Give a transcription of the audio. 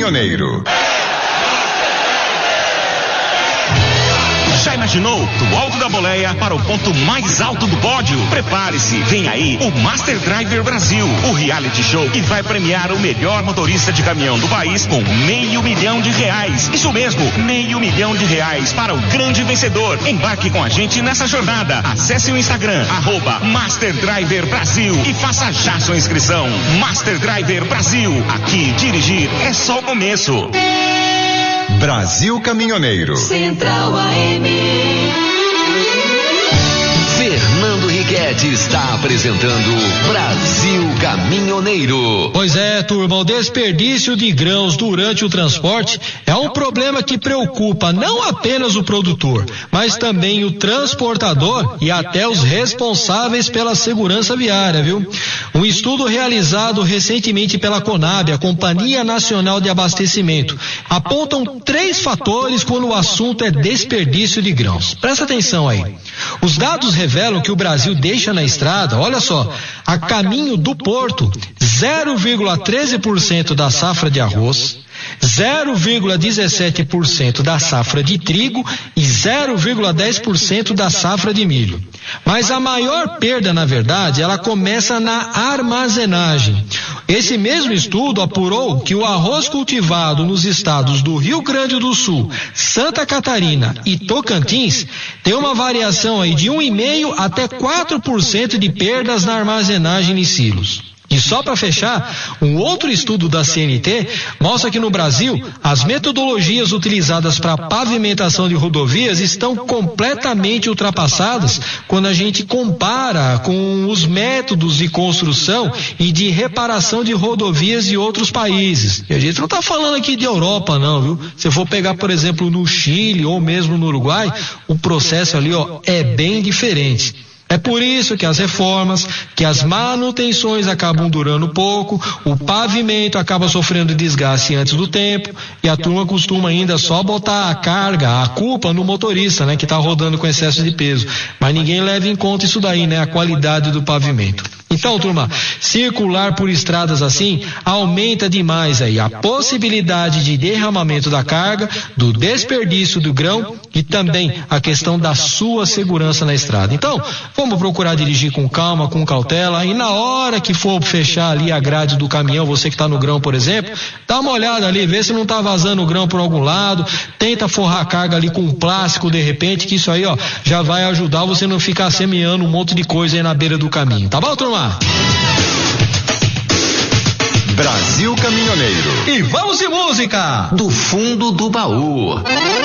Caminhoneiro. Já imaginou? Do alto da boleia para o ponto mais alto do pódio? Prepare-se, vem aí o Master Driver Brasil, o reality show que vai premiar o melhor motorista de caminhão do país com R$500 mil. Isso mesmo, R$500 mil para o grande vencedor. Embarque com a gente nessa jornada. Acesse o Instagram, @Master Driver Brasil e faça já sua inscrição. Master Driver Brasil, aqui dirigir é só o começo. Brasil Caminhoneiro. Central AM. Fernando Riquetti está apresentando Brasil Caminhoneiro. Pois é, turma, o desperdício de grãos durante o transporte é um problema que preocupa não apenas o produtor, mas também o transportador e até os responsáveis pela segurança viária, viu? Um estudo realizado recentemente pela Conab, a Companhia Nacional de Abastecimento, apontam 3 fatores quando o assunto é desperdício de grãos. Presta atenção aí. Os dados revelam que o Brasil deixa na estrada, olha só, a caminho do porto, 0,13% da safra de arroz, 0,17% da safra de trigo e 0,10% da safra de milho. Mas a maior perda, na verdade, ela começa na armazenagem. Esse mesmo estudo apurou que o arroz cultivado nos estados do Rio Grande do Sul, Santa Catarina e Tocantins tem uma variação aí de 1,5% até 4% de perdas na armazenagem em silos. E só para fechar, um outro estudo da CNT mostra que no Brasil, as metodologias utilizadas para pavimentação de rodovias estão completamente ultrapassadas quando a gente compara com os métodos de construção e de reparação de rodovias de outros países. E a gente não está falando aqui de Europa não, viu? Se for pegar, por exemplo, no Chile ou mesmo no Uruguai, o processo ali, é bem diferente. É por isso que as reformas, que as manutenções acabam durando pouco, o pavimento acaba sofrendo desgaste antes do tempo e a turma costuma ainda só botar a carga, a culpa no motorista, né, que está rodando com excesso de peso. Mas ninguém leva em conta isso daí, né, a qualidade do pavimento. Então, turma, circular por estradas assim aumenta demais aí a possibilidade de derramamento da carga, do desperdício do grão e também a questão da sua segurança na estrada. Então, vamos procurar dirigir com calma, com cautela e na hora que for fechar ali a grade do caminhão, você que está no grão, por exemplo, dá uma olhada ali, vê se não está vazando o grão por algum lado, tenta forrar a carga ali com plástico de repente, que isso aí, já vai ajudar você não ficar semeando um monte de coisa aí na beira do caminho. Tá bom, turma? Brasil Caminhoneiro. E vamos de música! Do fundo do baú.